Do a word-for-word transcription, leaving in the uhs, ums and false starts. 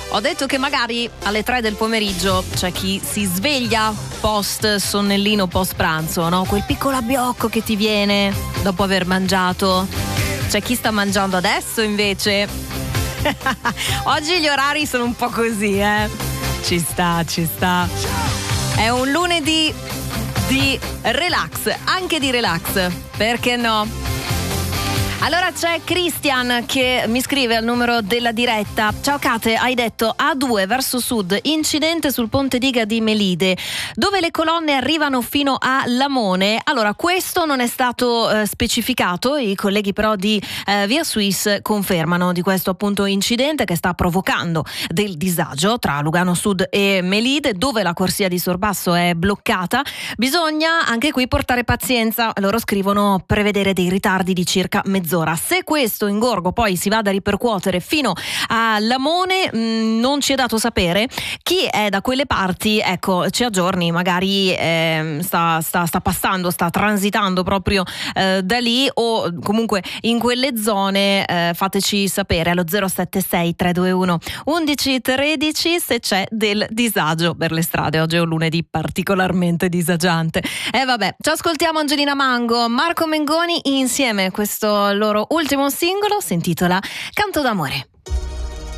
Ho detto che magari alle tre del pomeriggio c'è chi si sveglia post sonnellino, post pranzo, no? Quel piccolo abbiocco che ti viene dopo aver mangiato. C'è chi sta mangiando adesso invece. Oggi gli orari sono un po' così, eh. Ci sta, ci sta. È un lunedì di relax, anche di relax, perché no? Allora c'è Christian che mi scrive al numero della diretta: ciao Kate, hai detto A due verso sud, incidente sul ponte diga di Melide, dove le colonne arrivano fino a Lamone. Allora questo non è stato eh, specificato, i colleghi però di eh, Via Suisse confermano di questo appunto incidente che sta provocando del disagio tra Lugano Sud e Melide, dove la corsia di sorpasso è bloccata. Bisogna anche qui portare pazienza, loro scrivono prevedere dei ritardi di circa mezz'ora. Se questo ingorgo poi si vada a ripercuotere fino a Lamone, mh, non ci è dato sapere. Chi è da quelle parti, ecco, ci aggiorni, magari eh, sta, sta, sta passando, sta transitando proprio eh, da lì o comunque in quelle zone, eh, fateci sapere allo zero sette sei tre due uno undici tredici se c'è del disagio per le strade. Oggi è un lunedì particolarmente disagiante. E eh, vabbè, ci ascoltiamo Angelina Mango, Marco Mengoni insieme, questo loro ultimo singolo si intitola Canto d'amore.